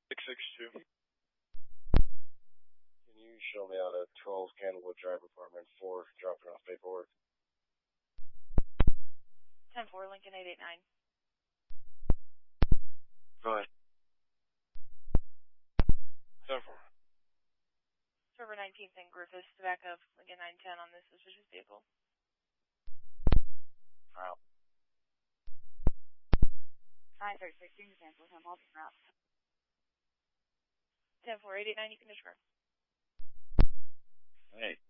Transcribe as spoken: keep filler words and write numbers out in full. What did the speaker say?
six six two. Can you show me out at twelve Candlewood Drive, apartment four, dropping off paperwork? ten four, Lincoln eight eight nine. Go ahead. ten four. Server nineteenth and Griffiths to back up Lincoln nine ten on this suspicious vehicle. Wow. nine thirty-six, you can cancel him. I'll be around. ten four, eight eight nine, you can disregard. Hey.